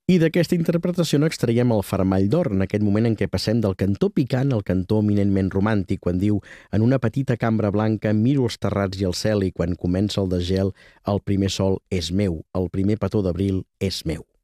I d'aquesta interpretació n'extraiem el fermall d'or, en aquest moment en què passem del cantó picant al cantó eminentment romàntic, quan diu «En una petita cambra blanca miro els terrats i el cel i quan comença el desgel el primer sol és meu, el primer petó d'abril és meu».